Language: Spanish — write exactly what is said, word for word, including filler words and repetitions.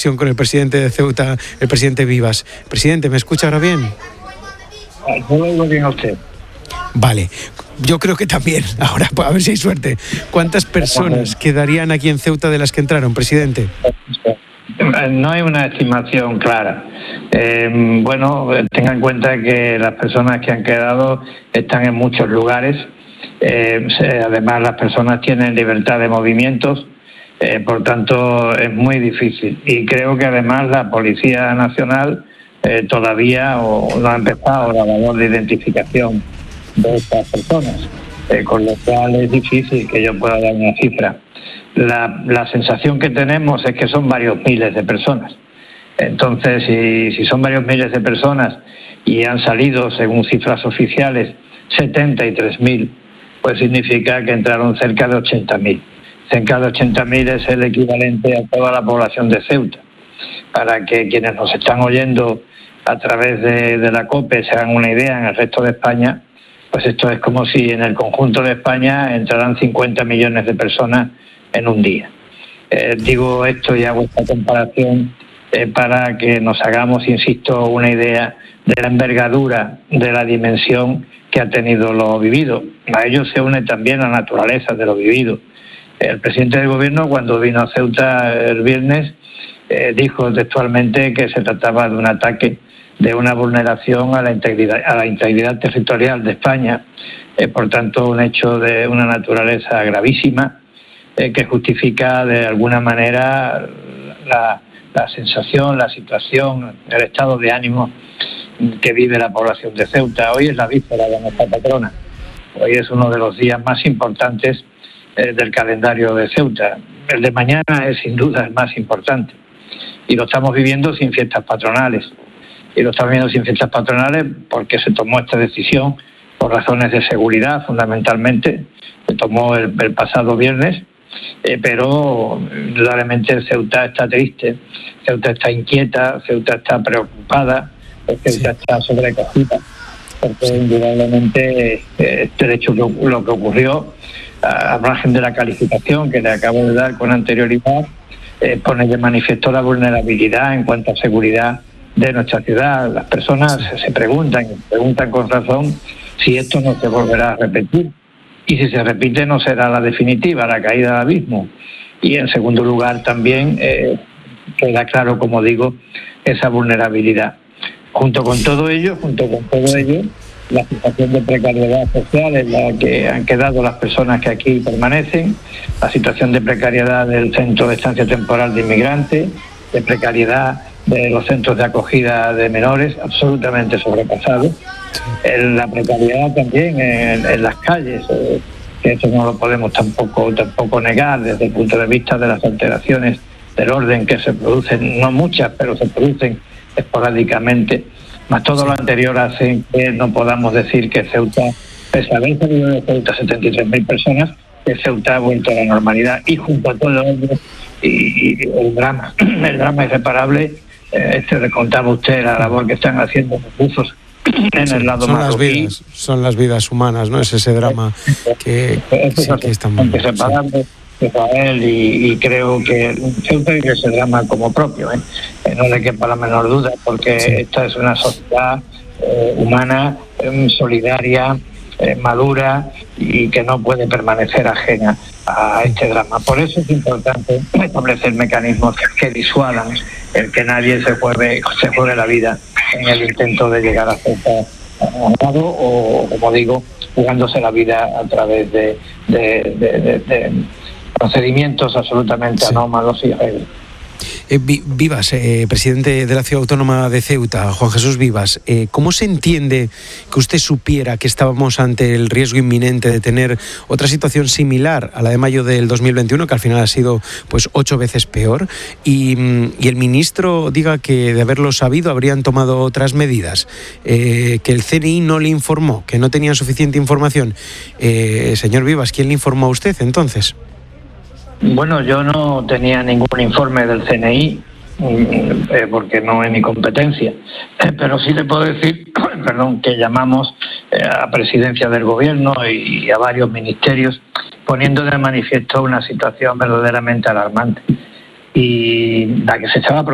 conexión con el presidente de Ceuta, el presidente Vivas. Presidente, ¿me escucha ahora bien? Yo lo oigo bien a usted. Vale, yo creo que también. Ahora, a ver si hay suerte. ¿Cuántas personas quedarían aquí en Ceuta de las que entraron, presidente? No hay una estimación clara. Eh, bueno, tenga en cuenta que las personas que han quedado están en muchos lugares. Eh, además, las personas tienen libertad de movimientos, eh, por tanto, es muy difícil. Y creo que además la Policía Nacional eh, todavía o, no ha empezado la labor de identificación de estas personas, eh, con lo cual es difícil que yo pueda dar una cifra. La, la sensación que tenemos es que son varios miles de personas. Entonces, si, si son varios miles de personas y han salido, según cifras oficiales, setenta y tres mil, pues significa que entraron cerca de ochenta mil. Cerca de ochenta mil es el equivalente a toda la población de Ceuta. Para que quienes nos están oyendo a través de, de la COPE se hagan una idea, en el resto de España, pues esto es como si en el conjunto de España entraran cincuenta millones de personas en un día. Eh, digo esto y hago esta comparación eh, para que nos hagamos, insisto, una idea de la envergadura, de la dimensión que ha tenido lo vivido. A ello se une también la naturaleza de lo vivido. El presidente del gobierno, cuando vino a Ceuta el viernes, eh, dijo textualmente que se trataba de un ataque, de una vulneración a la integridad, a la integridad territorial de España, eh, por tanto un hecho de una naturaleza gravísima, eh, que justifica de alguna manera la, la sensación, la situación, el estado de ánimo que vive la población de Ceuta. Hoy es la víspera de nuestra patrona, hoy es uno de los días más importantes eh, del calendario de Ceuta. El de mañana es sin duda el más importante y lo estamos viviendo sin fiestas patronales. Y lo estamos viendo sin fiestas patronales porque se tomó esta decisión por razones de seguridad, fundamentalmente. Se tomó el, el pasado viernes, eh, pero indudablemente Ceuta está triste, Ceuta está inquieta, Ceuta está preocupada, Ceuta sí. está sobrecogida, porque indudablemente eh, este hecho, que, lo que ocurrió, al margen de la calificación que le acabo de dar con anterioridad, eh, pone de manifiesto la vulnerabilidad en cuanto a seguridad de nuestra ciudad. Las personas se preguntan, preguntan con razón si esto no se volverá a repetir y si se repite no será la definitiva, la caída al abismo. Y en segundo lugar también eh, queda claro, como digo, esa vulnerabilidad. Junto con todo ello, junto con todo ello, la situación de precariedad social en la que han quedado las personas que aquí permanecen, la situación de precariedad del Centro de Estancia Temporal de Inmigrantes, de precariedad de los centros de acogida de menores, absolutamente sobrepasados. En la precariedad también en, en las calles, eh, que eso no lo podemos tampoco, tampoco negar desde el punto de vista de las alteraciones del orden que se producen, no muchas, pero se producen esporádicamente. Más todo lo anterior hace que no podamos decir que Ceuta, pese a haber salido de Ceuta setenta y tres mil personas, que Ceuta ha vuelto a la normalidad. Y junto a todo ello, y, y el drama, el drama irreparable, este le contaba usted la labor que están haciendo los buzos en sí, el lado son marroquí. Las vidas, son las vidas humanas, ¿no? Es ese drama que, que, sí, que está muy bien. Separando Israel y, y creo que Ceuta vive ese drama como propio, ¿eh? Eh, no le quepa la menor duda, porque sí. esta es una sociedad eh, humana, eh, solidaria, eh, madura y que no puede permanecer ajena a este drama. Por eso es importante establecer mecanismos que disuadan el que nadie se juegue, se juegue la vida en el intento de llegar a Ceuta armado o, como digo, jugándose la vida a través de, de, de, de, de procedimientos absolutamente sí. anómalos y irregulares. Eh, Vivas, eh, presidente de la Ciudad Autónoma de Ceuta, Juan Jesús Vivas, eh, ¿cómo se entiende que usted supiera que estábamos ante el riesgo inminente de tener otra situación similar a la de mayo del dos mil veintiuno, que al final ha sido pues ocho veces peor, y, y el ministro diga que de haberlo sabido habrían tomado otras medidas, eh, que el C N I no le informó, que no tenían suficiente información? Eh, señor Vivas, ¿quién le informó a usted entonces? Bueno, yo no tenía ningún informe del C N I, eh, porque no es mi competencia, eh, pero sí le puedo decir, perdón, que llamamos eh, a presidencia del gobierno y, y a varios ministerios poniendo de manifiesto una situación verdaderamente alarmante y la que se estaba